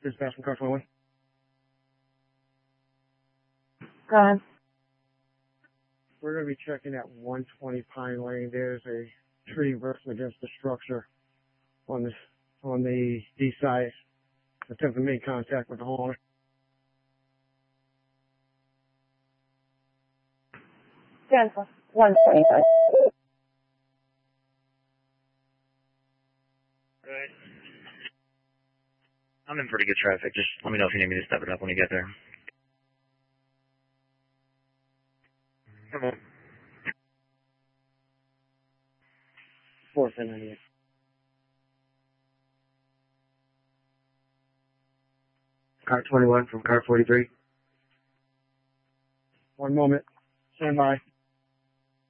Dispatch from car 21. Go ahead. We're going to be checking at 120 Pine Lane. There's a tree resting against the structure on the east side. Attempting to make contact with the homeowner. Stand for 125. Right. I'm in pretty good traffic. Just let me know if you need me to step it up when you get there. Come on. 498. Car 21 from car 43. One moment. Stand by.